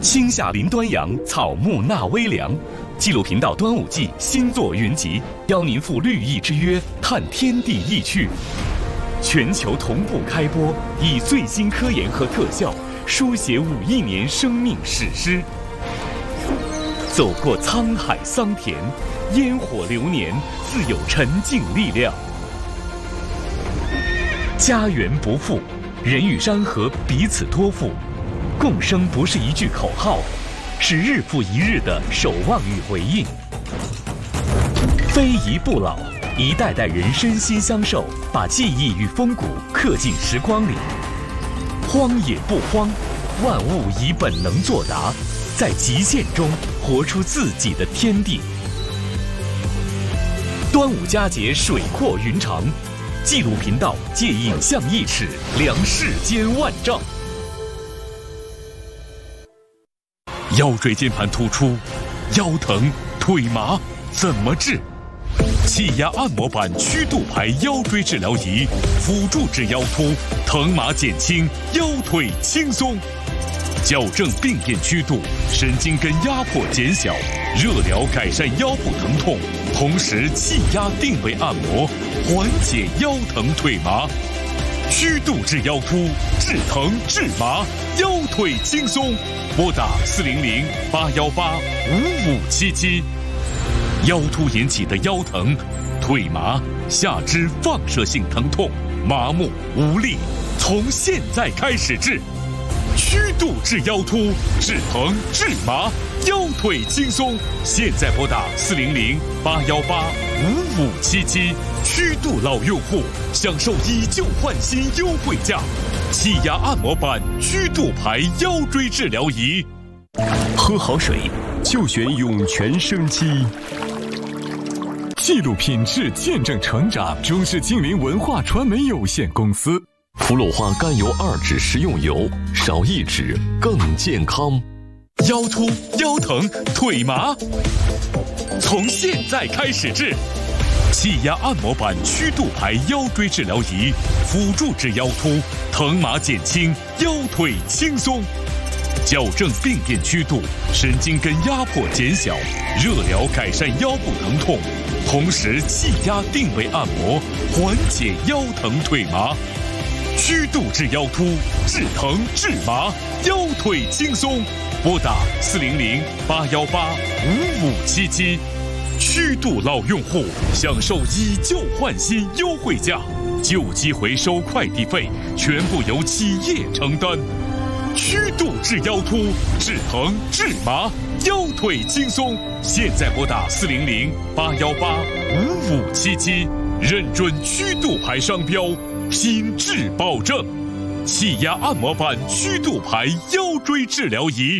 青夏林端阳，草木纳微凉。纪录频道端午季新作云集，邀您赴绿意之约，探天地意趣。全球同步开播，以最新科研和特效书写5亿年生命史诗。走过沧海桑田，烟火流年，自有沉静力量。家园不负，人与山河彼此托付。共生不是一句口号，是日复一日的守望与回应。非遗不老，一代代人身心相授，把记忆与风骨刻进时光里。荒野不荒，万物以本能作答，在极限中活出自己的天地。端午佳节水阔云长，纪录频道借影像1尺，量世间万丈。腰椎间盘突出、腰疼、腿麻怎么治？气压按摩板曲度排腰椎治疗仪，辅助治腰突，疼麻减轻，腰腿轻松。矫正病变曲度，神经根压迫减小，热疗改善腰部疼痛，同时气压定位按摩，缓解腰疼腿麻。曲度治腰突，治疼治麻，腰腿轻松。拨打400-818-5577。腰突引起的腰疼、腿麻、下肢放射性疼痛、麻木、无力，从现在开始治。曲度治腰突，治疼治麻，腰腿轻松。现在拨打400-818-5577。曲度老用户享受以旧换新优惠价，气压按摩板曲度排腰椎治疗仪。喝好水就选涌泉生机。记录品质见证成长，中式精灵文化传媒有限公司。 福鲁花甘油2酯食用油，少1酯更健康。 腰突、腰疼、腿麻，从现在开始治。气压按摩板曲度排腰椎治疗仪，辅助治腰突，疼麻减轻，腰腿轻松。矫正病变曲度，神经根压迫减小，热疗改善腰部疼痛，同时气压定位按摩，缓解腰疼腿麻。曲度治腰突，治疼治麻，腰腿轻松。拨打400-818-5577。曲度老用户享受以旧换新优惠价，旧机回收快递费全部由企业承担。曲度治腰突，治疼治麻，腰腿轻松。现在拨打400-818-5577，认准曲度牌商标，品质保证。气压按摩板曲度牌腰椎治疗仪。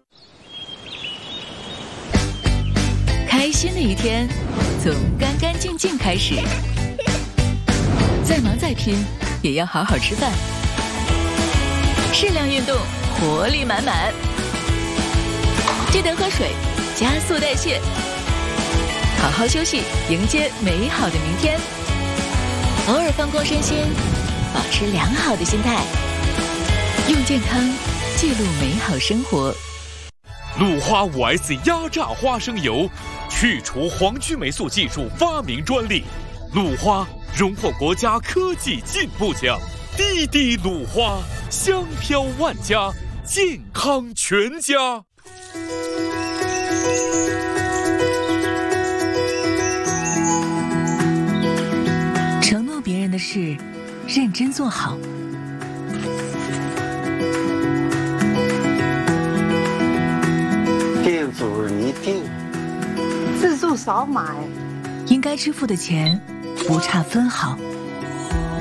开心的一天从干干净净开始，再忙再拼也要好好吃饭，适量运动，活力满满。记得喝水，加速代谢，好好休息，迎接美好的明天。偶尔放空身心，保持良好的心态，用健康记录美好生活。 鲁花5S 压榨花生油，去除黄曲霉素技术发明专利。鲁花荣获国家科技进步奖。滴滴鲁花，香飘万家，健康全家。 承诺别人的事，认真做好。 店主一定自助少买， 应该支付的钱不差分毫。